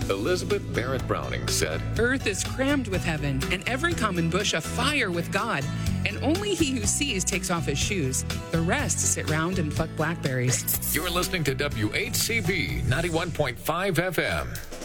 Elizabeth Barrett Browning said, Earth is crammed with heaven, and every common bush afire with God. And only he who sees takes off his shoes. The rest sit round and pluck blackberries. You're listening to WHCB 91.5 FM.